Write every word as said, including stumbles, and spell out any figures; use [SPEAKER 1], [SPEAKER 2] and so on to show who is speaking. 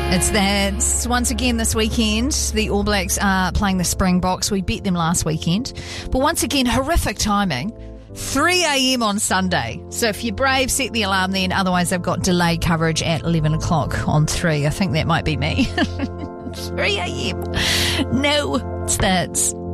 [SPEAKER 1] It's that once again this weekend, the All Blacks are playing the Springboks. We beat them last weekend. But once again, horrific timing. three a.m. on Sunday. So if you're brave, set the alarm then. Otherwise, they've got delayed coverage at eleven o'clock on three. I think that might be me. three a.m. No, it's that.